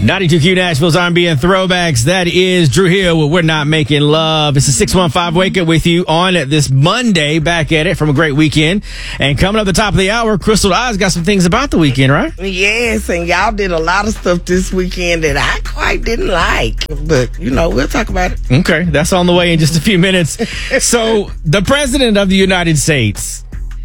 92Q Nashville's R&B and Throwbacks. That is Drew Hill with We're Not Making Love. It's a 615 Wake Up with you on this Monday. Back at it from a great weekend. And coming up the top of the hour, Crystal Eyes got some things about the weekend, right? Yes, and y'all did a lot of stuff this weekend that I quite didn't like. But, we'll talk about it. Okay, that's on the way in just a few minutes. So, the President of the United States,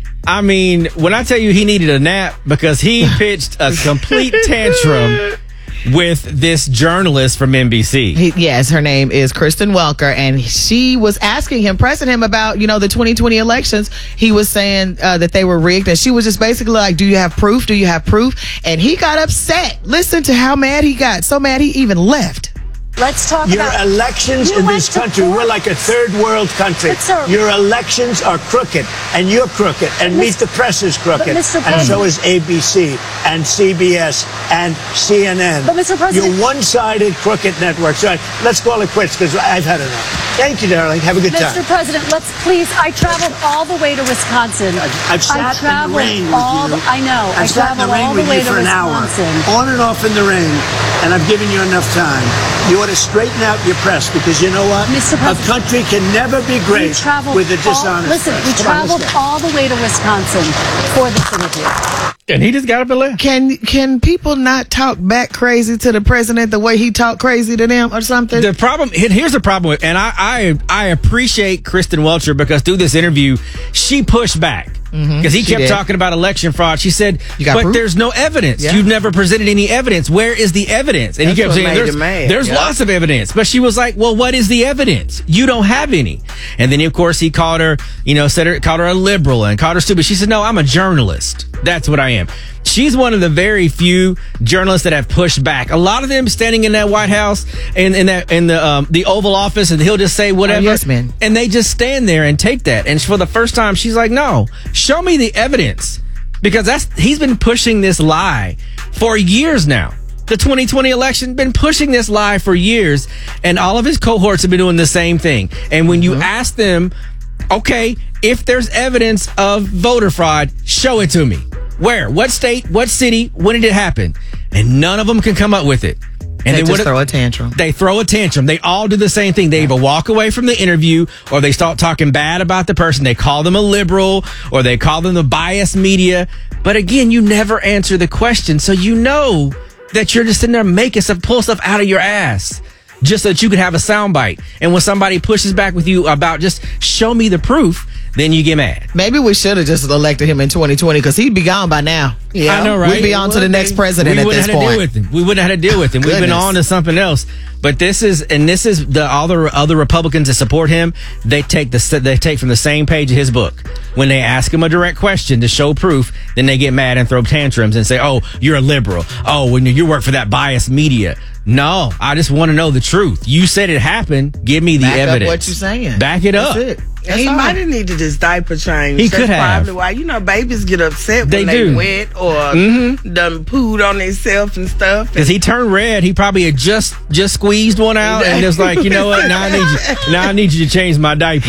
I mean, when I tell you he needed a nap because he pitched a complete tantrum with this journalist from NBC. Yes, her name is Kristen Welker, and she was asking him, pressing him about, the 2020 elections. He was saying that they were rigged, and she was just basically like, do you have proof? Do you have proof? And he got upset. Listen to how mad he got. So mad he even left. Let's talk your about elections in this country. We're like a third world country. Your elections are crooked, and you're crooked, and Meet the Press is crooked, and so is ABC and CBS and CNN. But Mr. President, you're one-sided crooked networks. All right, let's call it quits because I've had enough. Thank you, darling. Have a good time. Mr. President, let's please. I traveled all the way to Wisconsin. I've sat in the rain with you. I know. I've sat in the rain with you for an hour, on and off in the rain, and I've given you enough time. You ought to straighten out your press because you know what? Mr. A country can never be great with a dishonest Listen, press. we traveled all the way to Wisconsin for this interview. And he just got up and left. Can people not talk back crazy to the president the way he talked crazy to them or something? The problem, here's the problem with, and I appreciate Kristen Welker because through this interview, she pushed back. Because he kept talking about election fraud. She said, but proof? There's no evidence. Yeah. You've never presented any evidence. Where is the evidence? And he kept saying, there's lots of evidence. But she was like, well, what is the evidence? You don't have any. And then, of course, he called her, called her a liberal and called her stupid. She said, no, I'm a journalist. That's what I am. She's one of the very few journalists that have pushed back. A lot of them standing in that White House and in the Oval Office, and he'll just say whatever. Yes, man. And they just stand there and take that. And for the first time, she's like, no, show me the evidence. Because he's been pushing this lie for years now. The 2020 election, been pushing this lie for years, and all of his cohorts have been doing the same thing. And when you ask them, okay, if there's evidence of voter fraud, show it to me. Where? What state? What city? When did it happen? And none of them can come up with it. And they just throw a tantrum. They throw a tantrum. They all do the same thing. They either walk away from the interview or they start talking bad about the person. They call them a liberal or they call them the biased media. But again, you never answer the question. So you know that you're just sitting there making pull stuff out of your ass just so that you could have a soundbite. And when somebody pushes back with you about just show me the proof, then you get mad. Maybe we should have just elected him in 2020 because he'd be gone by now. Yeah, I know, right? We'd be on to the next president at this point. We wouldn't have had to deal with him. We've been on to something else. But this is all the other Republicans that support him. They take from the same page of his book. When they ask him a direct question to show proof, then they get mad and throw tantrums and say, "Oh, you're a liberal. Oh, when you work for that biased media." No, I just want to know the truth. You said it happened. Give me the evidence. Back up what you're saying. Back it up. That's it. And he might have needed his diaper change. He could have. Probably why, babies get upset when they wet or done pooed on themselves and stuff. Because he turned red. He probably had just squeezed one out and was like, you know what? Now I need you to change my diaper.